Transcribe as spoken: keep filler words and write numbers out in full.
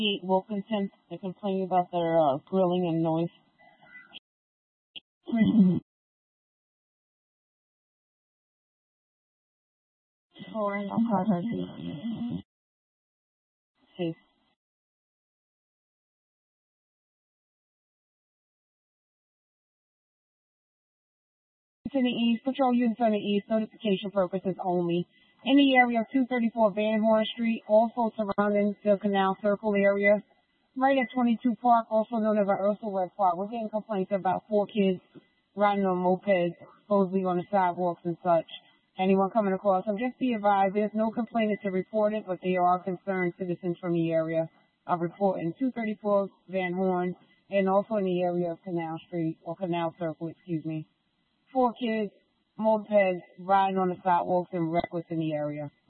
Wilkinson. They're complaining about their uh, grilling and noise. Sorry, I'm hard her too. Safe. In the east, patrol units on the east, notification purposes only. In the area of two thirty-four Van Horn Street, also surrounding the Canal Circle area. Right at twenty-two Park, also known as our Ursula Red Park, we're getting complaints about four kids riding on mopeds, supposedly on the sidewalks and such. Anyone coming across them, just be advised, there's no complainants to report it, but there are concerned citizens from the area are reporting two thirty-four Van Horn and also in the area of Canal Street, or Canal Circle, excuse me. Four kids, mopeds, riding on the sidewalks and reckless in the area.